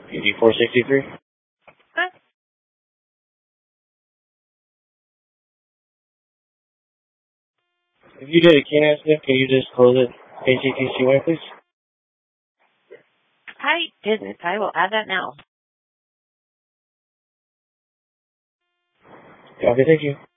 PD463. Huh? If you did a canine sniff, can you just close it ACTC1, please? I didn't. I will add that now. Okay, thank you.